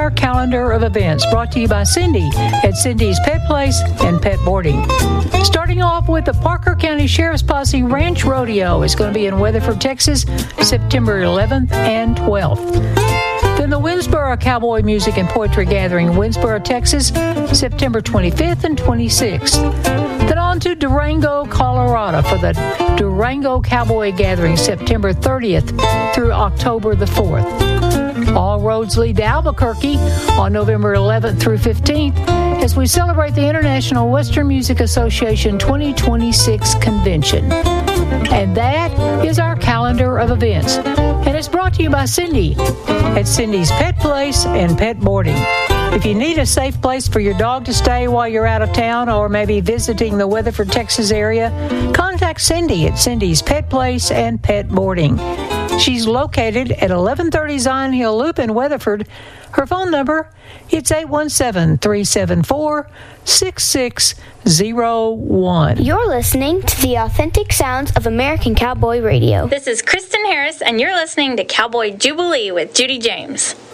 our calendar of events, brought to you by Cindy at Cindy's Pet Place and Pet Boarding. Starting off with the Parker County Sheriff's Posse Ranch Rodeo is going to be in Weatherford, Texas, September 11th and 12th. Then the Winsboro Cowboy Music and Poetry Gathering, Winsboro, Texas, September 25th and 26th. Then on to Durango, Colorado for the Durango Cowboy Gathering, September 30th through October the 4th. All roads lead to Albuquerque on November 11th through 15th as we celebrate the International Western Music Association 2026 Convention. And that is our calendar of events. And it's brought to you by Cindy at Cindy's Pet Place and Pet Boarding. If you need a safe place for your dog to stay while you're out of town or maybe visiting the Weatherford, Texas area, contact Cindy at Cindy's Pet Place and Pet Boarding. She's located at 1130 Zion Hill Loop in Weatherford. Her phone number, it's 817-374-6601. You're listening to the authentic sounds of American Cowboy Radio. This is Kristen Harris, and you're listening to Cowboy Jubilee with Judy James.